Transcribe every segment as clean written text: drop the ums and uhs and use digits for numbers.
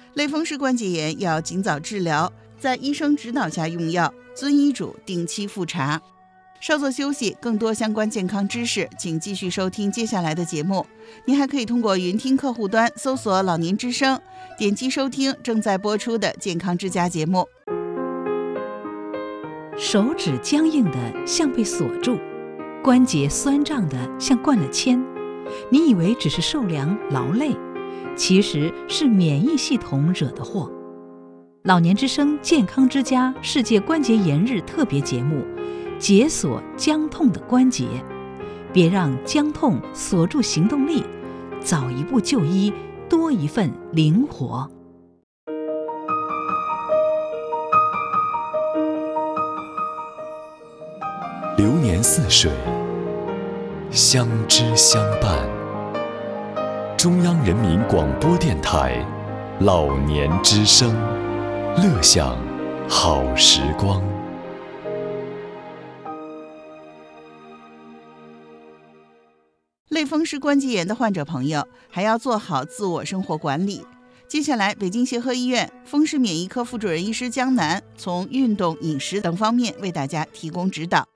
类风湿关节炎要尽早治疗，在医生指导下用药，遵医嘱定期复查。稍作休息，更多相关健康知识，请继续收听接下来的节目。您还可以通过云听客户端搜索老年之声，点击收听正在播出的健康之家节目。 手指僵硬的像被锁住，关节酸胀的像灌了铅，你以为只是受凉劳累，其实是免疫系统惹的祸。老年之声健康之家世界关节炎日特别节目，解锁僵痛的关节，别让僵痛锁住行动力，早一步就医，多一份灵活。 流年似水，相知相伴。中央人民广播电台老年之声，乐享好时光。 类风湿关节炎的患者朋友还要做好自我生活管理。接下来，北京协和医院风湿免疫科副主任医师江南从运动、饮食等方面为大家提供指导。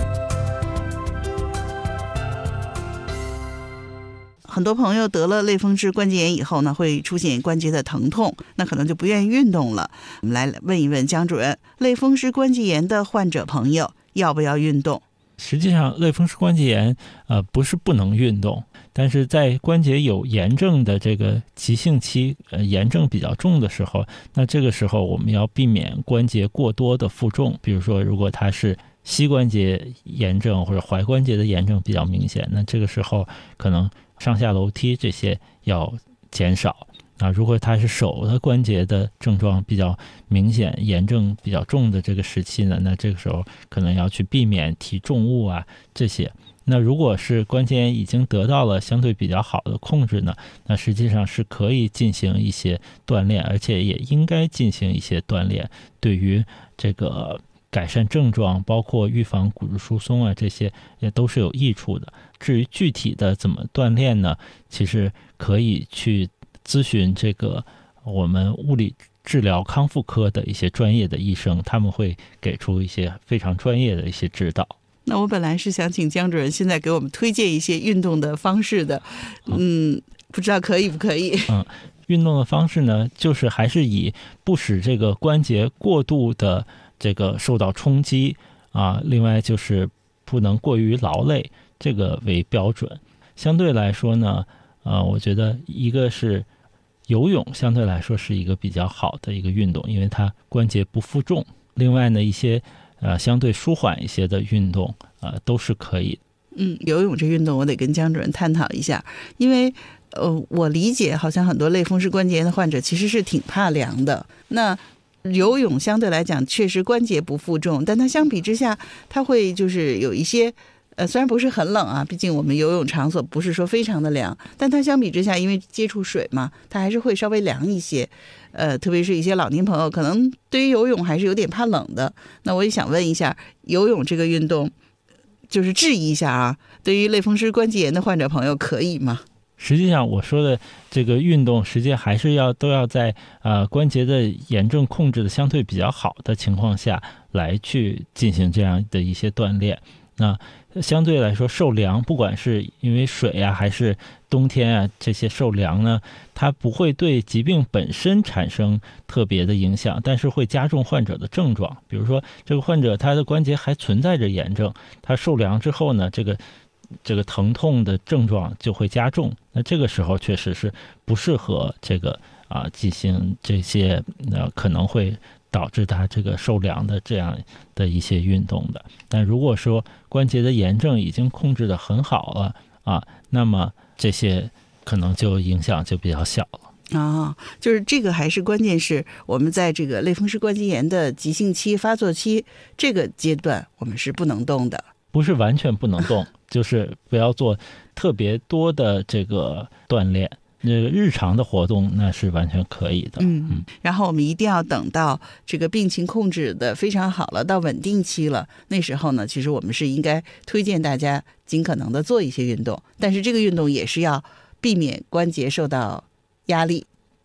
很多朋友得了类风湿关节炎以后呢，会出现关节的疼痛，那可能就不愿意运动了。我们来问一问江主任，类风湿关节炎的患者朋友要不要运动？ 实际上，类风湿关节炎不是不能运动，但是在关节有炎症的这个急性期，炎症比较重的时候，那这个时候我们要避免关节过多的负重。比如说，如果它是膝关节炎症或者踝关节的炎症比较明显，那这个时候可能上下楼梯这些要减少。如果它是手的关节的症状比较明显，炎症比较重的这个时期呢，那这个时候可能要去避免提重物啊这些。那如果是关节炎已经得到了相对比较好的控制呢，那实际上是可以进行一些锻炼，而且也应该进行一些锻炼，对于这个改善症状，包括预防骨质疏松啊，这些也都是有益处的。至于具体的怎么锻炼呢，其实可以去咨询这个我们物理治疗康复科的一些专业的医生，他们会给出一些非常专业的一些指导。 那我本来是想请江主任现在给我们推荐一些运动的方式的，不知道可以不可以？ 运动的方式呢，就是还是以不使这个关节过度的这个受到冲击啊，另外就是不能过于劳累，这个为标准。相对来说呢，我觉得一个是游泳，相对来说是一个比较好的一个运动，因为它关节不负重。另外呢，一些相对舒缓一些的运动都是可以。 游泳这运动我得跟江主任探讨一下，因为我理解好像很多类风湿关节炎的患者其实是挺怕凉的。那游泳相对来讲确实关节不负重，但它相比之下，它会就是有一些虽然不是很冷啊，毕竟我们游泳场所不是说非常的凉，但它相比之下，因为接触水嘛，它还是会稍微凉一些。特别是一些老年朋友，可能对于游泳还是有点怕冷的。那我也想问一下，游泳这个运动，就是质疑一下啊，对于类风湿关节炎的患者朋友可以吗？ 实际上我说的这个运动，实际上还是都要在关节的炎症控制的相对比较好的情况下来去进行这样的一些锻炼。那相对来说受凉，不管是因为水啊还是冬天啊，这些受凉呢，它不会对疾病本身产生特别的影响，但是会加重患者的症状。比如说这个患者他的关节还存在着炎症，他受凉之后呢，这个疼痛的症状就会加重。那这个时候确实是不适合这个进行这些可能会导致他这个受凉的这样的一些运动的。但如果说关节的炎症已经控制得很好了那么这些可能就影响就比较小了。 就是这个还是关键是我们在这个类风湿关节炎的急性期发作期这个阶段，我们是不能动的。 不是完全不能动，就是不要做特别多的这个锻炼。日常的活动那是完全可以的。 然后我们一定要等到这个病情控制的非常好了，到稳定期了，那时候呢，其实我们是应该推荐大家尽可能的做一些运动，但是这个运动也是要避免关节受到压力。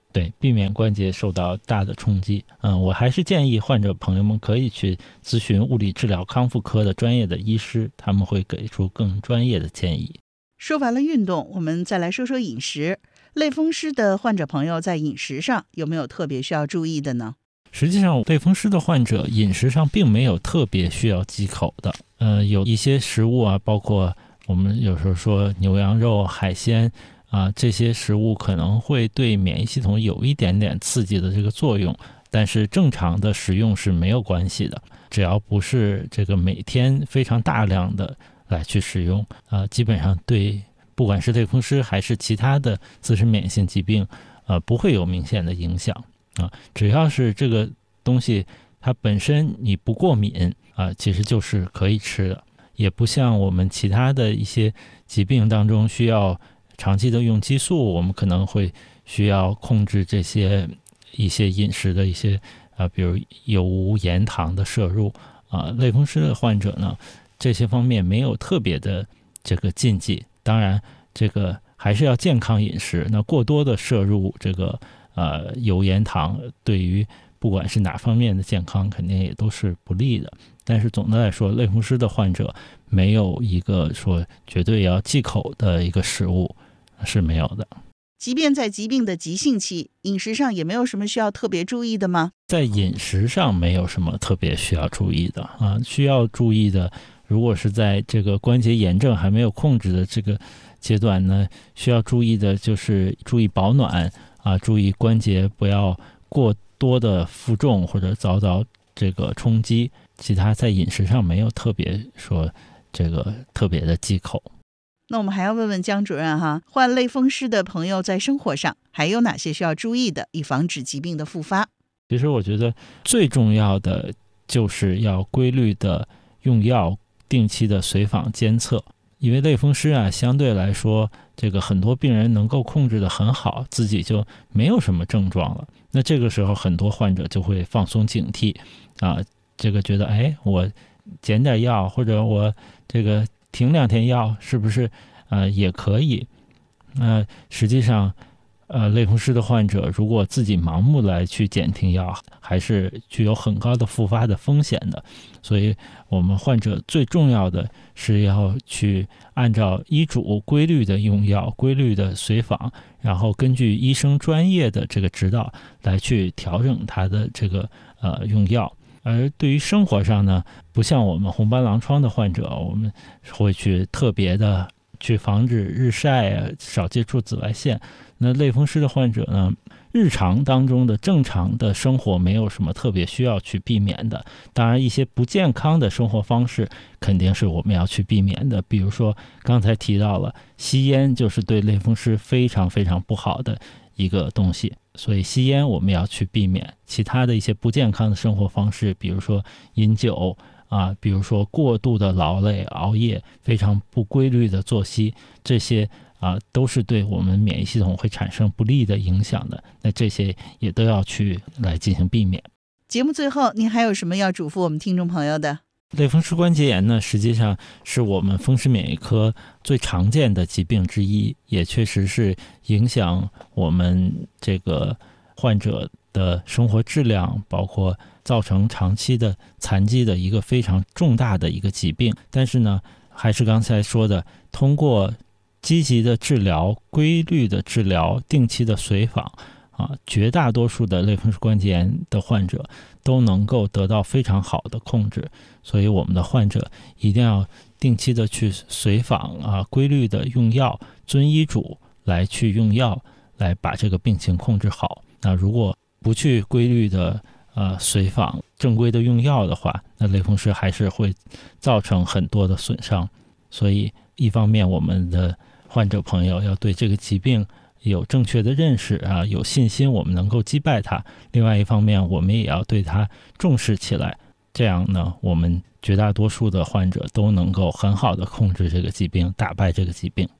对，避免关节受到大的冲击。我还是建议患者朋友们可以去咨询物理治疗康复科的专业的医师，他们会给出更专业的建议。 说完了运动，我们再来说说饮食。类风湿的患者朋友在饮食上有没有特别需要注意的呢？ 实际上，类风湿的患者饮食上并没有特别需要忌口的。有一些食物啊，包括我们有时候说牛羊肉、海鲜这些食物可能会对免疫系统有一点点刺激的这个作用，但是正常的食用是没有关系的，只要不是这个每天非常大量的来去食用，基本上对不管是类风湿还是其他的自身免疫性疾病，不会有明显的影响只要是这个东西它本身你不过敏其实就是可以吃的，也不像我们其他的一些疾病当中需要长期的用激素，我们可能会需要控制一些饮食的一些比如有无盐糖的摄入类风湿的患者呢，这些方面没有特别的这个禁忌。当然这个还是要健康饮食，那过多的摄入这个油盐糖对于不管是哪方面的健康肯定也都是不利的。但是总的来说，类风湿的患者没有一个说绝对要忌口的一个食物是没有的。 即便在疾病的急性期，饮食上也没有什么需要特别注意的吗？ 在饮食上没有什么特别需要注意的需要注意的，如果是在这个关节炎症还没有控制的这个阶段呢，需要注意的就是注意保暖注意关节不要过多的负重或者遭到这个冲击。其他在饮食上没有特别说这个特别的忌口。 那我们还要问问江主任患类风湿的朋友在生活上还有哪些需要注意的，以防止疾病的复发？ 其实我觉得最重要的就是要规律的用药，定期的随访监测。因为类风湿相对来说这个很多病人能够控制得很好，自己就没有什么症状了。那这个时候很多患者就会放松警惕这个觉得我减点药，或者我这个停2天药是不是也可以。实际上类风湿的患者如果自己盲目来去减停药，还是具有很高的复发的风险的。所以我们患者最重要的是要去按照医嘱规律的用药，规律的随访，然后根据医生专业的这个指导来去调整他的这个用药。而对于生活上呢，不像我们红斑狼疮的患者，我们会去特别的去防止日晒少接触紫外线。那类风湿的患者呢，日常当中的正常的生活没有什么特别需要去避免的。当然一些不健康的生活方式肯定是我们要去避免的，比如说刚才提到了吸烟，就是对类风湿非常非常不好的一个东西，所以吸烟我们要去避免。其他的一些不健康的生活方式，比如说饮酒比如说过度的劳累、熬夜、非常不规律的作息，这些都是对我们免疫系统会产生不利的影响的。那这些也都要去来进行避免。 节目最后您还有什么要嘱咐我们听众朋友的？ 类风湿关节炎呢，实际上是我们风湿免疫科最常见的疾病之一，也确实是影响我们这个患者的生活质量，包括造成长期的残疾的一个非常重大的一个疾病。但是呢，还是刚才说的，通过积极的治疗、规律的治疗、定期的随访绝大多数的类风湿关节炎的患者都能够得到非常好的控制。所以我们的患者一定要定期的去随访规律的用药，遵医嘱来去用药，来把这个病情控制好。那如果不去规律的随访、正规的用药的话，那类风湿还是会造成很多的损伤。所以一方面我们的患者朋友要对这个疾病有正确的认识有信心我们能够击败它。另外一方面我们也要对它重视起来，这样呢我们绝大多数的患者都能够很好的控制这个疾病，打败这个疾病。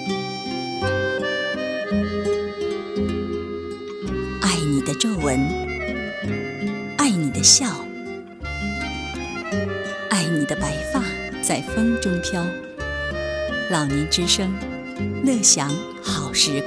爱你的皱纹，爱你的笑，爱你的白发在风中飘。老年之声，乐享好时光。